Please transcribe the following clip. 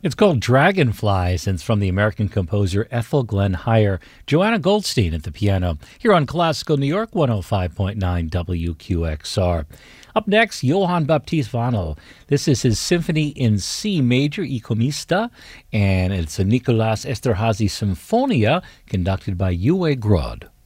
It's called Dragonflies, and it's from the American composer Ethel Glenn Heyer. Joanna Goldstein at the piano, here on Classical New York 105.9 WQXR. Up next, Johann Baptist Wannl. This is his Symphony in C Major, I Comista, and it's a Nicolas Esterhazy Symphonia conducted by Uwe Grod.